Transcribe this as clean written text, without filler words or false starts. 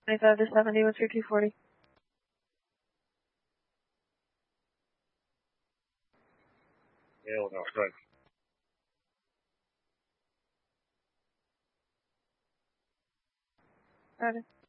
95 to 70, what's your 240? Hell no, strike. Got it.